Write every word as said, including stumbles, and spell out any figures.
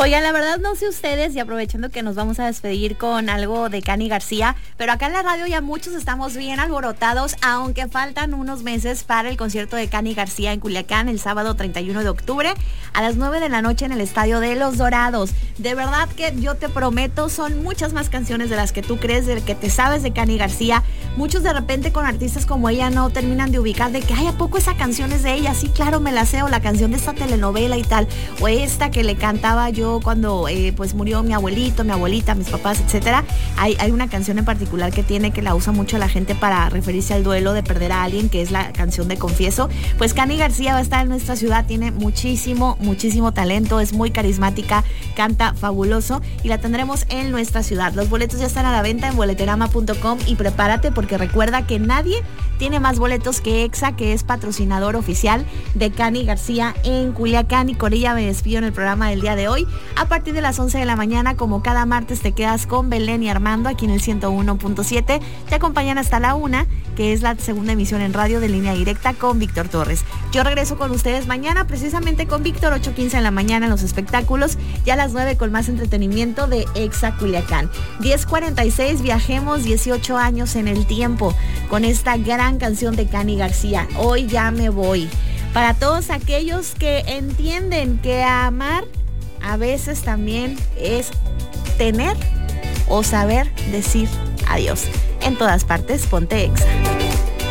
Oigan, la verdad no sé ustedes, y aprovechando que nos vamos a despedir con algo de Cani García, pero acá en la radio ya muchos estamos bien alborotados, aunque faltan unos meses para el concierto de Cani García en Culiacán el sábado treinta y uno de octubre a las nueve de la noche en el Estadio de Los Dorados. De verdad que yo te prometo, son muchas más canciones de las que tú crees, de que te sabes de Cani García. Muchos de repente con artistas como ella no terminan de ubicar de que, ay, ¿a poco esa canción es de ella? Sí, claro, me la sé, o la canción de esta telenovela y tal, o esta que le cantaba yo cuando eh, pues murió mi abuelito, mi abuelita, mis papás, etcétera. Hay, hay una canción en particular que tiene, que la usa mucho la gente para referirse al duelo de perder a alguien, que es la canción de Confieso. Pues Cani García va a estar en nuestra ciudad, tiene muchísimo, muchísimo talento, es muy carismática, canta fabuloso y la tendremos en nuestra ciudad. Los boletos ya están a la venta en boleterama punto com y prepárate porque recuerda que nadie tiene más boletos que Exa, que es patrocinador oficial de Cani García en Culiacán, y con ella me despido en el programa del día de hoy. A partir de las once de la mañana, como cada martes, te quedas con Belén y Armando aquí en el ciento uno punto siete. Te acompañan hasta la una, que es la segunda emisión en radio de Línea Directa con Víctor Torres. Yo regreso con ustedes mañana, precisamente con Víctor, ocho quince en la mañana en los espectáculos, y a las nueve con más entretenimiento de Exa Culiacán. diez cuarenta y seis, viajemos dieciocho años en el tiempo con esta gran canción de Cani García. Hoy ya me voy. Para todos aquellos que entienden que amar a veces también es tener o saber decir adiós. En todas partes, ponte Exa.